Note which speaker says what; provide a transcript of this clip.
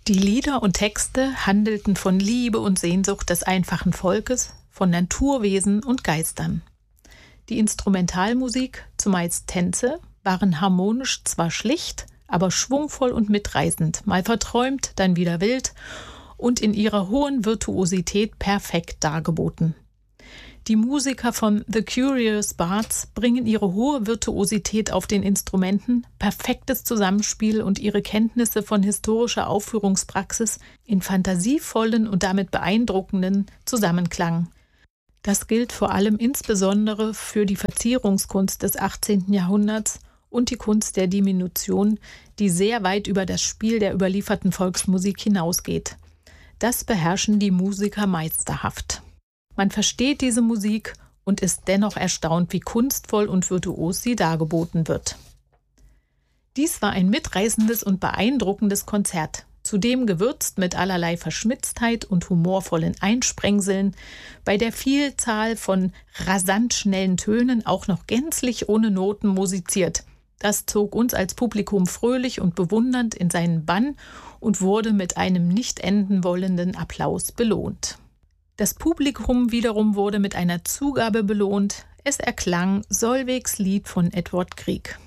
Speaker 1: Die Lieder und Texte handelten von Liebe und Sehnsucht des einfachen Volkes, von Naturwesen und Geistern. Die Instrumentalmusik, zumeist Tänze, waren harmonisch zwar schlicht, aber schwungvoll und mitreißend, mal verträumt, dann wieder wild und in ihrer hohen Virtuosität perfekt dargeboten. Die Musiker von The Curious Bards bringen ihre hohe Virtuosität auf den Instrumenten, perfektes Zusammenspiel und ihre Kenntnisse von historischer Aufführungspraxis in fantasievollen und damit beeindruckenden Zusammenklang. Das gilt vor allem insbesondere für die Verzierungskunst des 18. Jahrhunderts und die Kunst der Diminution, die sehr weit über das Spiel der überlieferten Volksmusik hinausgeht. Das beherrschen die Musiker meisterhaft. Man versteht diese Musik und ist dennoch erstaunt, wie kunstvoll und virtuos sie dargeboten wird. Dies war ein mitreißendes und beeindruckendes Konzert, zudem gewürzt mit allerlei Verschmitztheit und humorvollen Einsprengseln, bei der Vielzahl von rasant schnellen Tönen auch noch gänzlich ohne Noten musiziert. Das zog uns als Publikum fröhlich und bewundernd in seinen Bann und wurde mit einem nicht enden wollenden Applaus belohnt. Das Publikum wiederum wurde mit einer Zugabe belohnt. Es erklang Solvegs Lied von Edvard Grieg.